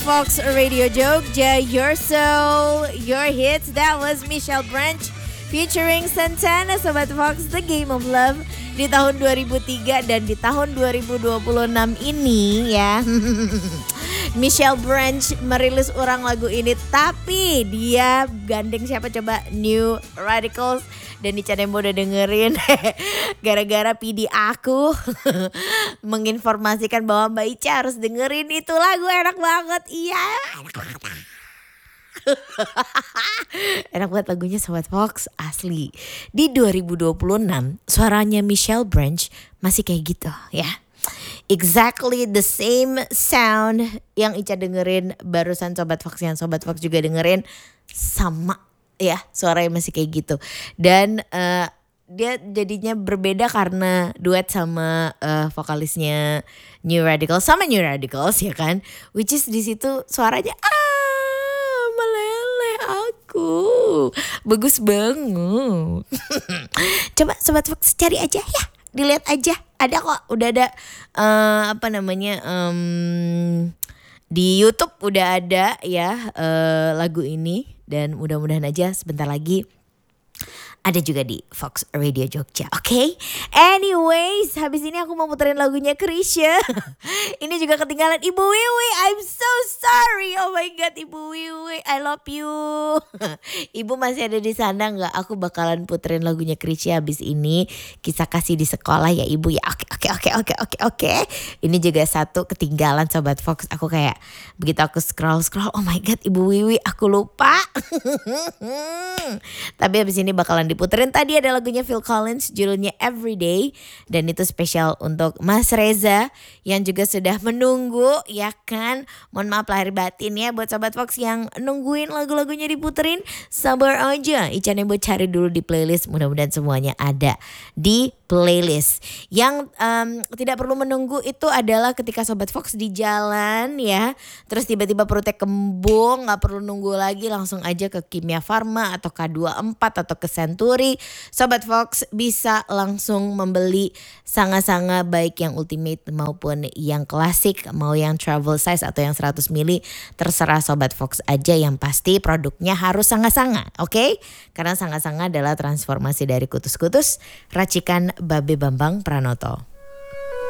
Fox Radio Jogja, Your Soul, Your Hits. That was Michelle Branch featuring Santana, Sobat Fox, The Game of Love di tahun 2003 dan di tahun 2026 ini ya. Michelle Branch merilis ulang lagu ini, tapi dia gandeng siapa coba? New Radicals. Dan Ica Dembo udah dengerin gara-gara PD aku menginformasikan bahwa Mbak Ica harus dengerin itu lagu, enak banget. Iya, enak banget. Enak banget lagunya Sobat Fox, asli. Di 2026 suaranya Michelle Branch masih kayak gitu ya. Exactly the same sound yang Ica dengerin barusan, Sobat Fox, yang Sobat Fox juga dengerin sama ya, suaranya masih kayak gitu. Dan dia jadinya berbeda karena duet sama vokalisnya New Radicals, sama New Radicals ya kan. Which is di situ suaranya meleleh aku. Bagus banget. Coba Sobat Fox cari aja ya, dilihat aja. Ada kok, udah ada di YouTube udah ada ya lagu ini. Dan mudah-mudahan aja sebentar lagi ada juga di Fox Radio Jogja. Oke? Anyways, habis ini aku mau puterin lagunya Chrisye. Ini juga ketinggalan Ibu Wiwi. I'm so sorry. Oh my god, Ibu Wiwi, I love you. Ibu masih ada di sana nggak? Aku bakalan puterin lagunya Chrisye habis ini. Kisah kasih di sekolah ya Ibu ya. Oke. Ini juga satu ketinggalan Sobat Fox. Aku kayak begitu aku scroll. Oh my god, Ibu Wiwi, aku lupa. Tapi habis ini bakalan diputerin. Tadi ada lagunya Phil Collins, judulnya Everyday, dan itu spesial untuk Mas Reza yang juga sudah menunggu ya kan. Mohon maaf lahir batin ya buat Sobat Fox yang nungguin lagu-lagunya diputerin. Sabar aja, Ica Nembo cari dulu di playlist. Mudah-mudahan semuanya ada di playlist. Yang tidak perlu menunggu itu adalah ketika Sobat Fox di jalan ya, terus tiba-tiba perutnya kembung, gak perlu nunggu lagi, langsung aja ke Kimia Farma atau K24 atau ke Century. Sobat Fox bisa langsung membeli sanga-sanga, baik yang ultimate maupun yang klasik, mau yang travel size atau yang 100 mili, terserah Sobat Fox aja. Yang pasti produknya harus sanga-sanga, oke? Karena sanga-sanga adalah transformasi dari kutus-kutus racikan Babe Bambang Pranoto.